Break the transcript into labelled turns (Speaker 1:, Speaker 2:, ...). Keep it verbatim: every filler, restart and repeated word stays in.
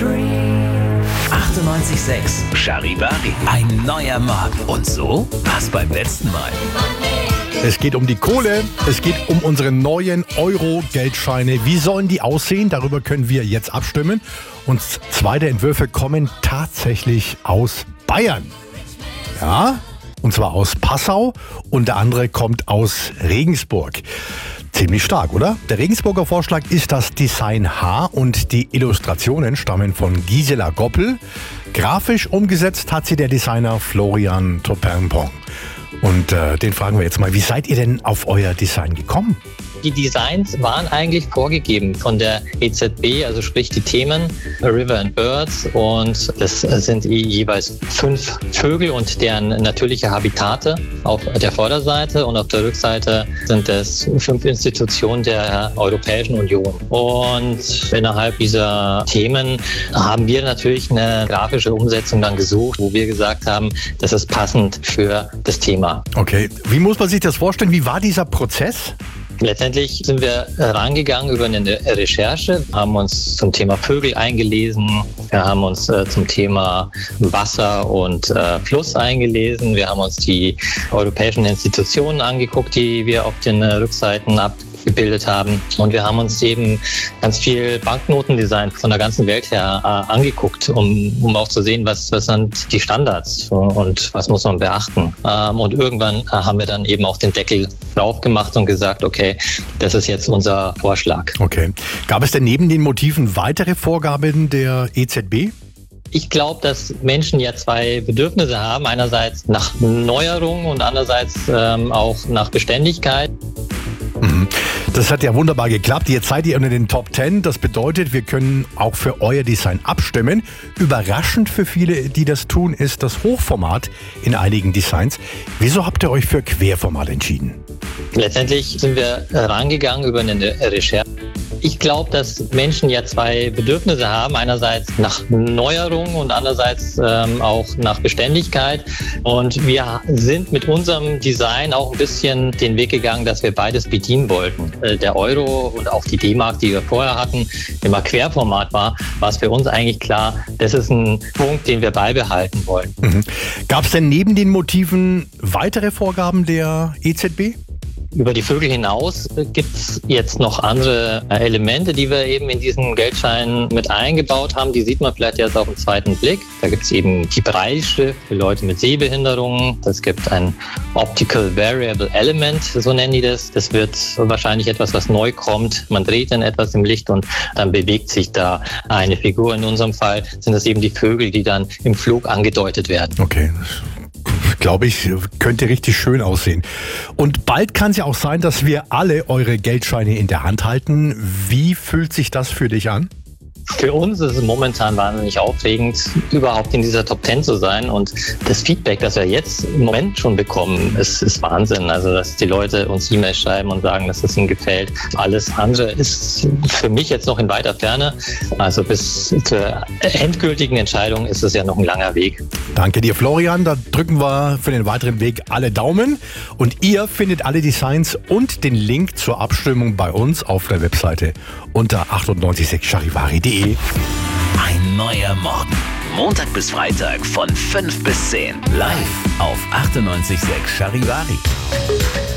Speaker 1: achtundneunzig Komma sechs Charivari. Ein neuer Morgen. Und so war's beim letzten Mal.
Speaker 2: Es geht um die Kohle, es geht um unsere neuen Euro-Geldscheine. Wie sollen die aussehen? Darüber können wir jetzt abstimmen. Und zwei der Entwürfe kommen tatsächlich aus Bayern. Ja, und zwar aus Passau und der andere kommt aus Regensburg. Ziemlich stark, oder? Der Regensburger Vorschlag ist das Design H und die Illustrationen stammen von Gisela Goppel. Grafisch umgesetzt hat sie der Designer Florian Topinpong. Und äh, den fragen wir jetzt mal, wie seid ihr denn auf euer Design gekommen?
Speaker 3: Die Designs waren eigentlich vorgegeben von der E Z B, also sprich die Themen River and Birds, und das sind jeweils fünf Vögel und deren natürliche Habitate auf der Vorderseite, und auf der Rückseite sind es fünf Institutionen der Europäischen Union. Und innerhalb dieser Themen haben wir natürlich eine grafische Umsetzung dann gesucht, wo wir gesagt haben, das ist passend für das Thema.
Speaker 2: Okay, wie muss man sich das vorstellen? Wie war dieser Prozess?
Speaker 3: Letztendlich sind wir rangegangen über eine Recherche, haben uns zum Thema Vögel eingelesen, wir haben uns äh, zum Thema Wasser und äh, Fluss eingelesen, wir haben uns die europäischen Institutionen angeguckt, die wir auf den äh, Rückseiten abgebildet haben, und wir haben uns eben ganz viel Banknotendesign von der ganzen Welt her äh, angeguckt, um, um auch zu sehen, was, was sind die Standards und was muss man beachten. Ähm, und irgendwann äh, haben wir dann eben auch den Deckel drauf gemacht und gesagt, okay, das ist jetzt unser Vorschlag.
Speaker 2: Okay. Gab es denn neben den Motiven weitere Vorgaben der E Z B?
Speaker 3: Ich glaube, dass Menschen ja zwei Bedürfnisse haben. Einerseits nach Neuerung und andererseits ähm, auch nach Beständigkeit.
Speaker 2: Das hat ja wunderbar geklappt. Jetzt seid ihr unter den Top Ten. Das bedeutet, wir können auch für euer Design abstimmen. Überraschend für viele, die das tun, ist das Hochformat in einigen Designs. Wieso habt ihr euch für Querformat entschieden?
Speaker 3: Letztendlich sind wir rangegangen über eine Recherche. Ich glaube, dass Menschen ja zwei Bedürfnisse haben. Einerseits nach Neuerung und andererseits ähm, auch nach Beständigkeit. Und wir sind mit unserem Design auch ein bisschen den Weg gegangen, dass wir beides bedienen wollten. Äh, der Euro und auch die D-Mark, die wir vorher hatten, immer Querformat war, war es für uns eigentlich klar, das ist ein Punkt, den wir beibehalten wollen.
Speaker 2: Mhm. Gab es denn neben den Motiven weitere Vorgaben der E Z B?
Speaker 3: Über die Vögel hinaus gibt es jetzt noch andere Elemente, die wir eben in diesen Geldscheinen mit eingebaut haben. Die sieht man vielleicht jetzt auf den zweiten Blick. Da gibt es eben die Brailleschrift für Leute mit Sehbehinderungen. Es gibt ein Optical Variable Element, so nennen die das. Das wird wahrscheinlich etwas, was neu kommt. Man dreht dann etwas im Licht und dann bewegt sich da eine Figur. In unserem Fall sind das eben die Vögel, die dann im Flug angedeutet werden.
Speaker 2: Okay. Glaube ich, könnte richtig schön aussehen. Und bald kann es ja auch sein, dass wir alle eure Geldscheine in der Hand halten. Wie fühlt sich das für dich an?
Speaker 3: Für uns ist es momentan wahnsinnig aufregend, überhaupt in dieser Top Ten zu sein. Und das Feedback, das wir jetzt im Moment schon bekommen, ist, ist Wahnsinn. Also, dass die Leute uns E-Mails schreiben und sagen, dass es ihnen gefällt. Alles andere ist für mich jetzt noch in weiter Ferne. Also bis zur endgültigen Entscheidung ist es ja noch ein langer Weg.
Speaker 2: Danke dir, Florian. Da drücken wir für den weiteren Weg alle Daumen. Und ihr findet alle Designs und den Link zur Abstimmung bei uns auf der Webseite unter achtundneunzig Komma sechs charivari punkt de.
Speaker 1: Ein neuer Morgen. Montag bis Freitag von fünf bis zehn. Live auf achtundneunzig Komma sechs Charivari.